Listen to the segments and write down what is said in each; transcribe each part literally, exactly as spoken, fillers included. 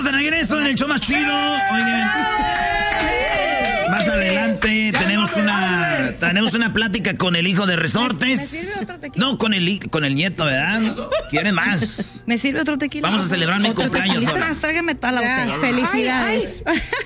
de regreso en el show más chido. Oigan, más adelante tenemos una tenemos una plática con el hijo de Resortes. ¿Me sirve otro tequila? No, con el con el nieto, ¿verdad? ¿Quieren más? ¿Me sirve otro tequila? Vamos a celebrar mi cumpleaños ahora. Tráigame toda la botella. Felicidades.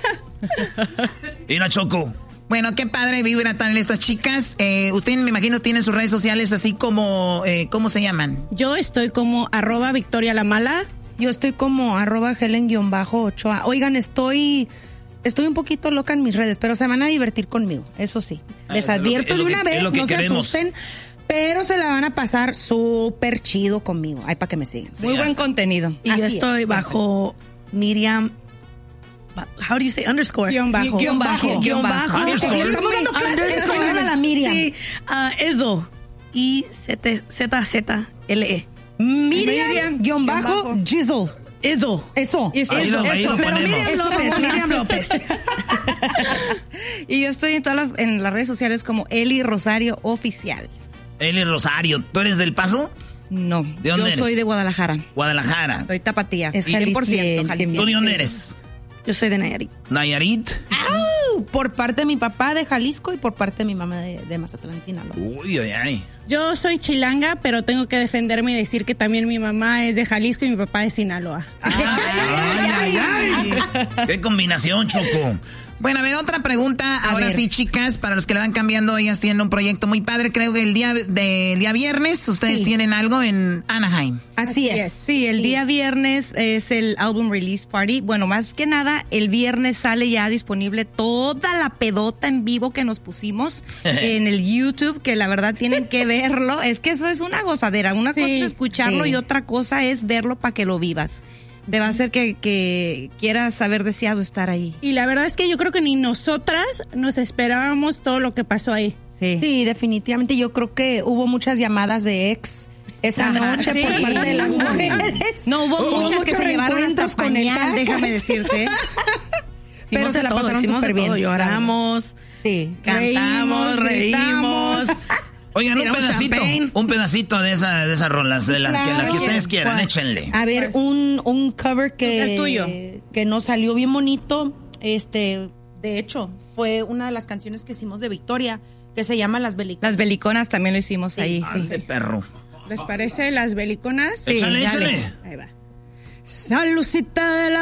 Mira, Choco. Bueno, qué padre vibra tan esas chicas. Eh, usted, me imagino, tiene sus redes sociales así como, eh, ¿cómo se llaman? Yo estoy como arroba Victoria la Mala. Yo estoy como arroba Helen-Ochoa. Oigan, estoy, estoy un poquito loca en mis redes, pero se van a divertir conmigo, eso sí. Les ah, advierto que, de una que, vez, no queremos. se asusten, pero se la van a pasar súper chido conmigo. Ay, para que me sigan. Sí, Muy ya. buen contenido. Y Así yo estoy es. bajo Miriam... How do you say underscore? Guión bajo. Guión bajo. Guión bajo. Underscore. Le estamos dando clases español a la Miriam. Sí, uh, Izzo. I Z Z L E. Miriam, guión bajo, Jizzle. Izzo. Eso. Eso. Ahí lo, ahí eso. lo Pero ponemos. Miriam López. Miriam López. Y yo estoy en todas las, en las redes sociales como Eli Rosario Oficial. Eli Rosario, ¿tú eres del Paso? No. ¿De dónde yo eres? soy de Guadalajara. Guadalajara. Soy tapatía. Es cien por ciento jalisciense. ¿Tú de dónde eres? Yo soy de Nayarit. ¿Nayarit? ¡Au! Por parte de mi papá de Jalisco y por parte de mi mamá de, de Mazatlán, Sinaloa. Uy, ay, ay. Yo soy chilanga, pero tengo que defenderme y decir que también mi mamá es de Jalisco y mi papá de Sinaloa. Ay, ay, ay. Qué combinación, Choco. Bueno, a ver, otra pregunta. A Ahora ver. sí, chicas, para los que le van cambiando, ellas tienen un proyecto muy padre. Creo que el día de, el día viernes ustedes Sí. tienen algo en Anaheim. Así, Así es. es. Sí, el Sí. día viernes es el album release party. Bueno, más que nada, el viernes sale ya disponible toda la pedota en vivo que nos pusimos en el YouTube, que la verdad tienen que verlo. Es que eso es una gozadera. Una Sí, cosa es escucharlo sí. y otra cosa es verlo para que lo vivas. Debe ser que, que quieras haber deseado estar ahí. Y la verdad es que yo creo que ni nosotras nos esperábamos todo lo que pasó ahí. Sí. Sí, definitivamente yo creo que hubo muchas llamadas de ex esa Ajá, noche sí. por parte de las mujeres. No, hubo Hubo muchas que muchos se llevaron hasta reencuentros con el pañal, Cacas. déjame decirte. Pero Hicimos se de la todo, pasaron hicimos de súper bien, todo, la Lloramos, Sí. cantamos, reímos. Oigan, un Tiramos pedacito, champagne. un pedacito de, esa, de esas rolas, de las que, Claro. las que ustedes quieran, ¿Cuál? échenle. A ver, un, un cover que, El tuyo. que nos salió bien bonito. Este, de hecho, fue una de las canciones que hicimos de Victoria, que se llama Las Beliconas. Las beliconas también lo hicimos ahí. Sí. Ande, perro. ¿Les parece las beliconas? Échale, dale. échale. Ahí va. Salucita de la